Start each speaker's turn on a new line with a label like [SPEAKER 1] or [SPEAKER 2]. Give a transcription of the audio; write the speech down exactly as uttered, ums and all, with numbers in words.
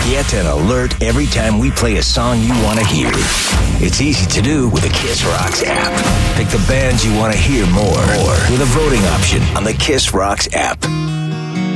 [SPEAKER 1] Get an alert every time we play a song you want to hear. It's easy to do with the Kiss Rocks app. Pick the bands you want to hear more, more with a voting option on the Kiss Rocks app.